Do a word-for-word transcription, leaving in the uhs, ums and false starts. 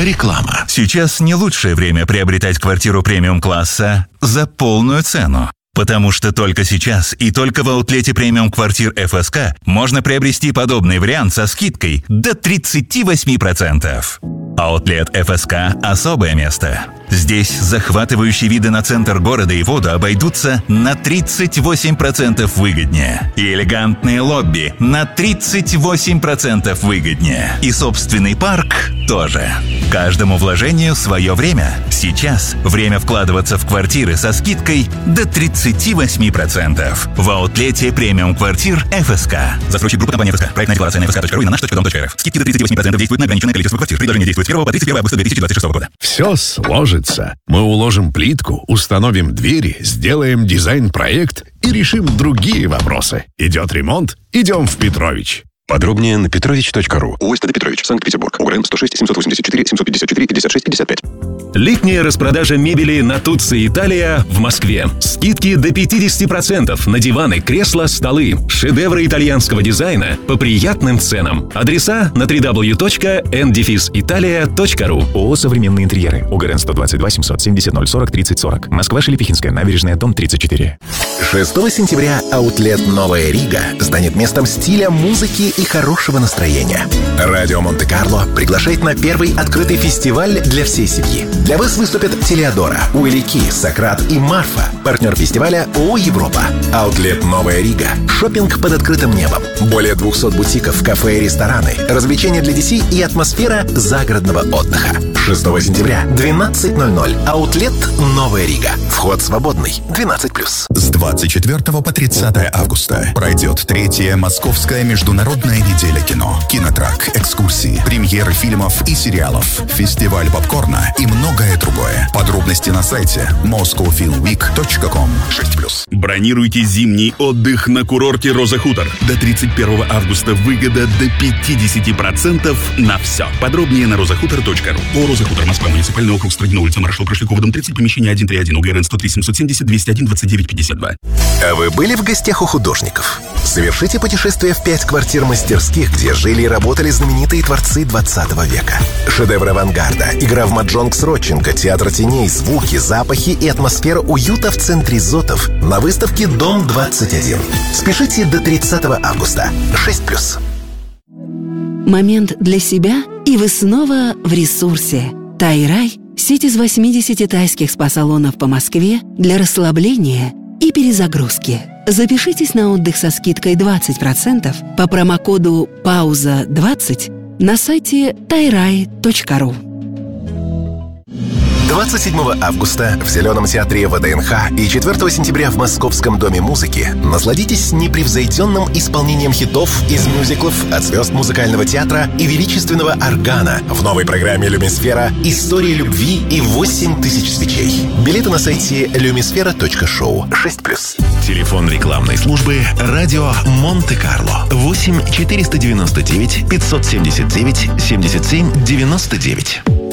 Реклама. Сейчас не лучшее время приобретать квартиру премиум-класса за полную цену. Потому что только сейчас и только в аутлете премиум квартир эф эс ка можно приобрести подобный вариант со скидкой до тридцать восемь процентов. Аутлет эф эс ка – особое место. Здесь захватывающие виды на центр города и воду обойдутся на тридцать восемь процентов выгоднее. И элегантные лобби на тридцать восемь процентов выгоднее. И собственный парк тоже. Каждому вложению свое время. Сейчас время вкладываться в квартиры со скидкой до тридцать восемь процентов. В аутлете премиум квартир эф эс ка. Застройщик группы компании эф эс ка. Проектная декларация на эф эс ка точка ру и на наш точка дом точка эр эф. Скидки до тридцать восемь процентов действуют на ограниченное количество квартир. Предложение действует с первого по тридцать первое августа две тысячи двадцать шестого года. Все сложится. Мы уложим плитку, установим двери, сделаем дизайн-проект и решим другие вопросы. Идет ремонт? Идем в Петрович. Подробнее на петрович точка ру. ОСТ Петрович, Санкт-Петербург. УГРН сто шесть семьсот восемьдесят четыре семьсот пятьдесят четыре пятьдесят шесть пятьдесят пять. Летняя распродажа мебели на Tutsi Italia в Москве. Скидки до пятьдесят процентов на диваны, кресла, столы. Шедевры итальянского дизайна по приятным ценам. Адреса на дабл ю дабл ю дабл ю точка эн италия точка ру. ООО «Современные интерьеры». УГРН сто двадцать два семьсот семьдесят ноль сорок тридцать сорок. Москва, Шелепихинская, набережная, дом тридцать четыре. шестого сентября аутлет «Новая Рига» станет местом стиля, музыки и хорошего настроения. Радио Монте-Карло приглашает на первый открытый фестиваль для всей семьи. Для вас выступят Телеодора, Уилли Ки, Сократ и Марфа. Партнер фестиваля ООО «Европа». Аутлет «Новая Рига». Шопинг под открытым небом. Более двухсот бутиков, кафе и рестораны. Развлечения для детей и атмосфера загородного отдыха. шестого сентября, двенадцать ноль ноль. Аутлет «Новая Рига». Вход свободный. двенадцать плюс. С двадцать четвёртого по тридцатое августа пройдет третья Московская международная неделя кино. Кинотрак, экскурсии, премьеры фильмов и сериалов, фестиваль попкорна и многое другое. Подробности на сайте москоу филм вик точка ком. шесть плюс. Бронируйте зимний отдых на курорте Роза Хутор. До тридцать первого августа выгода до пятьдесят процентов на все. Подробнее на роза хутор точка ру. О, Роза Хутор, Москва, муниципальный округ, Страдина, улица Маршала Прошлякова, дом тридцать, помещение сто тридцать один, УГРН сто три семьсот семьдесят двести один двадцать девять пятьдесят два. А вы были в гостях у художников? Совершите путешествие в пять квартир-мастерских, где жили и работали знаменитые творцы двадцатого века. Шедевры авангарда, игра в маджонг с Родченко, театр теней, звуки, запахи и атмосфера уюта в центре Зотов на выставке «Дом двадцать один». Спешите до тридцатого августа. шесть плюс. Момент для себя, и вы снова в ресурсе. Тай-рай – сеть из восьмидесяти тайских спа-салонов по Москве для расслабления и перезагрузки. Запишитесь на отдых со скидкой двадцать процентов по промокоду пауза двадцать на сайте тай рай точка ру. двадцать седьмого августа в Зеленом театре вэ дэ эн ха и четвёртого сентября в Московском доме музыки насладитесь непревзойденным исполнением хитов из мюзиклов от звезд музыкального театра и величественного органа в новой программе «Люмисфера. История любви и восемь тысяч свечей». Билеты на сайте люмисфера точка шоу. шесть плюс. Телефон рекламной службы «Радио Монте-Карло». восемь четыреста девяносто девять пятьсот семьдесят девять семьдесят семь девяносто девять.